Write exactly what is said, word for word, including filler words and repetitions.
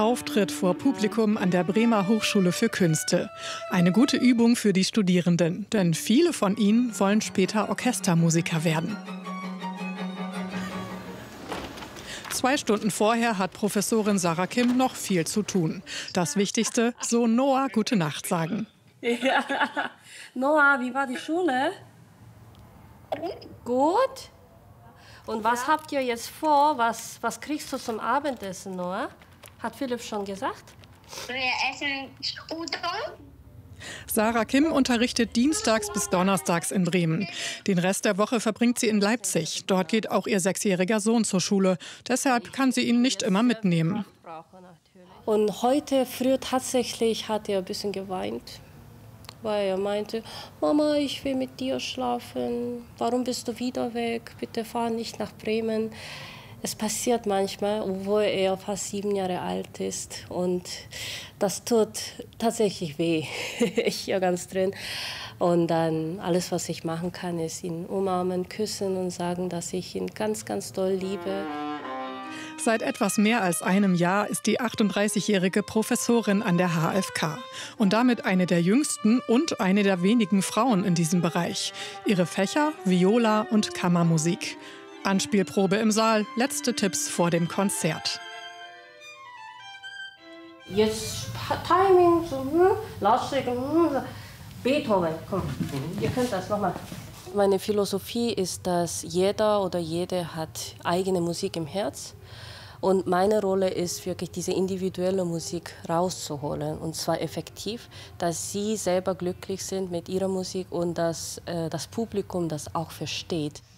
Auftritt vor Publikum an der Bremer Hochschule für Künste. Eine gute Übung für die Studierenden, denn viele von ihnen wollen später Orchestermusiker werden. Zwei Stunden vorher hat Professorin Sarah Kim noch viel zu tun. Das Wichtigste, so Noah gute Nacht sagen. Ja. Noah, wie war die Schule? Gut. Und was habt ihr jetzt vor? Was, was kriegst du zum Abendessen, Noah? Hat Philipp schon gesagt? Wir essen Udon. Sarah Kim unterrichtet dienstags bis donnerstags in Bremen. Den Rest der Woche verbringt sie in Leipzig. Dort geht auch ihr sechsjähriger Sohn zur Schule. Deshalb kann sie ihn nicht immer mitnehmen. Und heute früh tatsächlich hat er ein bisschen geweint, weil er meinte, Mama, ich will mit dir schlafen. Warum bist du wieder weg? Bitte fahr nicht nach Bremen. Es passiert manchmal, obwohl er fast sieben Jahre alt ist. Und das tut tatsächlich weh, hier ganz drin. Und dann alles, was ich machen kann, ist ihn umarmen, küssen und sagen, dass ich ihn ganz, ganz doll liebe. Seit etwas mehr als einem Jahr ist die achtunddreißigjährige Professorin an der H F K und damit eine der jüngsten und eine der wenigen Frauen in diesem Bereich. Ihre Fächer Viola und Kammermusik. Anspielprobe im Saal, letzte Tipps vor dem Konzert. Jetzt Timing, so, hm, Lautstärke, hm, Beethoven, komm, ihr könnt das nochmal. Meine Philosophie ist, dass jeder oder jede hat eigene Musik im Herz. Und meine Rolle ist wirklich, diese individuelle Musik rauszuholen. Und zwar effektiv, dass sie selber glücklich sind mit ihrer Musik und dass äh, das Publikum das auch versteht.